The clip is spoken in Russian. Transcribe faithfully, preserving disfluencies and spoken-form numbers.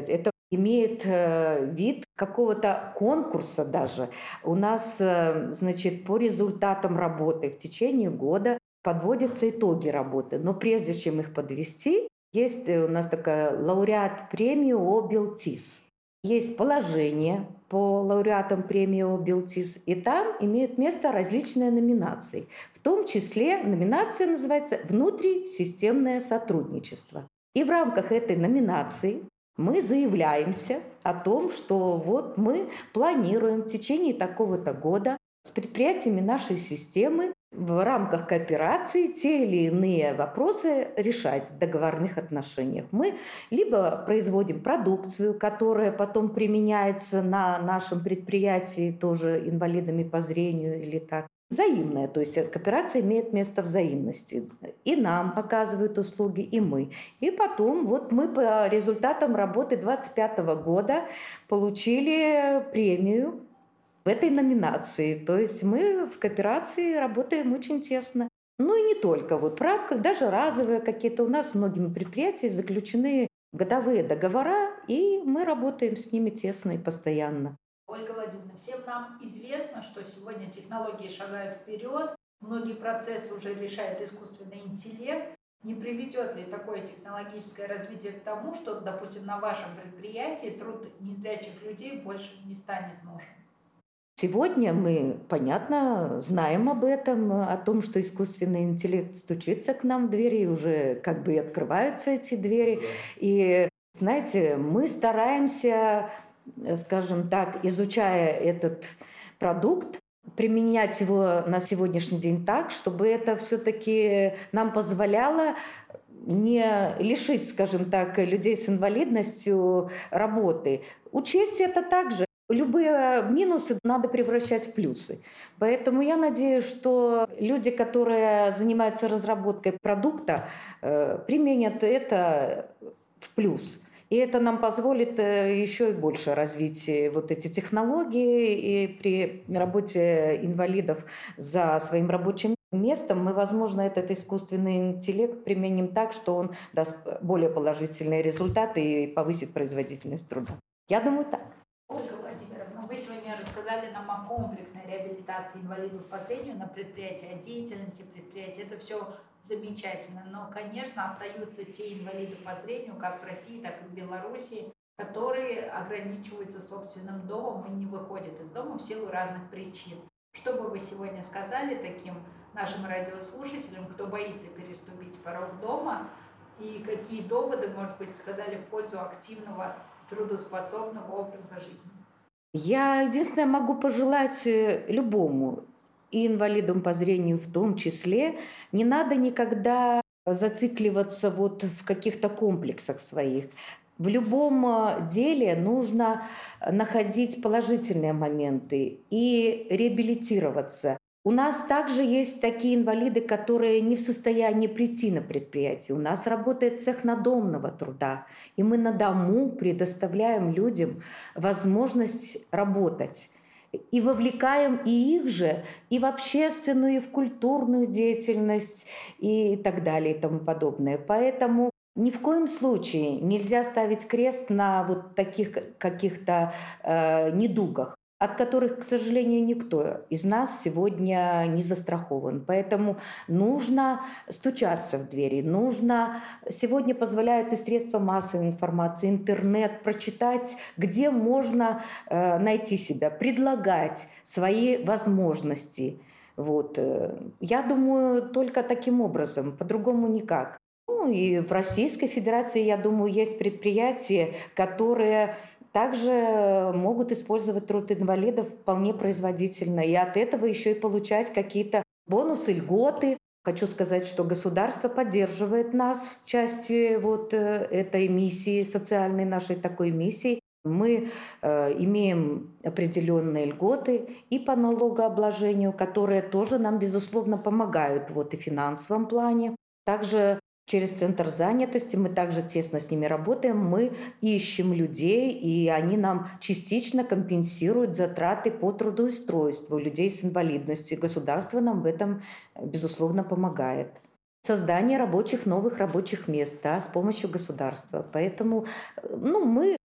сказать, это имеет э, вид какого-то конкурса даже. У нас, э, значит, по результатам работы в течение года подводятся итоги работы. Но прежде чем их подвести, есть э, у нас такая лауреат премии ОБелтис. Есть положение по лауреатам премии ОБелтис, и там имеют место различные номинации. В том числе номинация называется «Внутрисистемное сотрудничество». И в рамках этой номинации мы заявляемся о том, что вот мы планируем в течение такого-то года с предприятиями нашей системы в рамках кооперации те или иные вопросы решать в договорных отношениях. Мы либо производим продукцию, которая потом применяется на нашем предприятии тоже инвалидами по зрению или так. Взаимная, то есть кооперация имеет место взаимности. И нам оказывают услуги, и мы. И потом вот мы по результатам работы двадцать пятого года получили премию в этой номинации. То есть мы в кооперации работаем очень тесно. Ну и не только. Вот в рамках даже разовые какие-то у нас с многими предприятиями заключены годовые договора, и мы работаем с ними тесно и постоянно. Ольга Владимировна, всем нам известно, что сегодня технологии шагают вперед, многие процессы уже решает искусственный интеллект. Не приведет ли такое технологическое развитие к тому, что, допустим, на вашем предприятии труд незрячих людей больше не станет нужен? Сегодня мы, понятно, знаем об этом, о том, что искусственный интеллект стучится к нам в двери, и уже как бы и открываются эти двери. И, знаете, мы стараемся, скажем так, изучая этот продукт, применять его на сегодняшний день так, чтобы это все-таки нам позволяло не лишить, скажем так, людей с инвалидностью работы. Учесть это также. Любые минусы надо превращать в плюсы. Поэтому я надеюсь, что люди, которые занимаются разработкой продукта, применят это в плюс. И это нам позволит еще и больше развить вот эти технологии. И при работе инвалидов за своим рабочим местом мы, возможно, этот искусственный интеллект применим так, что он даст более положительные результаты и повысит производительность труда. Я думаю, так. Ольга Владимировна, вы сегодня рассказали нам о комплексной реабилитации инвалидов по зрению на предприятии, о деятельности предприятия. Это все замечательно, но, конечно, остаются те инвалиды по зрению, как в России, так и в Беларуси, которые ограничиваются собственным домом и не выходят из дома в силу разных причин. Что бы вы сегодня сказали таким нашим радиослушателям, кто боится переступить порог дома, и какие доводы, может быть, сказали в пользу активного трудоспособного образа жизни? Я единственное могу пожелать любому, и инвалидам по зрению в том числе, не надо никогда зацикливаться вот в каких-то комплексах своих. В любом деле нужно находить положительные моменты и реабилитироваться. У нас также есть такие инвалиды, которые не в состоянии прийти на предприятие. У нас работает цех надомного труда, и мы на дому предоставляем людям возможность работать. И вовлекаем и их же, и в общественную, и в культурную деятельность, и так далее, и тому подобное. Поэтому ни в коем случае нельзя ставить крест на вот таких каких-то э, недугах, от которых, к сожалению, никто из нас сегодня не застрахован. Поэтому нужно стучаться в двери, нужно... Сегодня позволяют и средства массовой информации, интернет, прочитать, где можно э, найти себя, предлагать свои возможности. Вот. Я думаю, только таким образом, по-другому никак. Ну и в Российской Федерации, я думаю, есть предприятия, которые также могут использовать труд инвалидов вполне производительно. И от этого еще и получать какие-то бонусы, льготы. Хочу сказать, что государство поддерживает нас в части вот этой миссии, социальной нашей такой миссии. Мы э, имеем определенные льготы и по налогообложению, которые тоже нам, безусловно, помогают вот и в финансовом плане. Также через Центр занятости мы также тесно с ними работаем. Мы ищем людей, и они нам частично компенсируют затраты по трудоустройству людей с инвалидностью. Государство нам в этом, безусловно, помогает. Создание рабочих, новых рабочих мест, да, с помощью государства. Поэтому ну, мы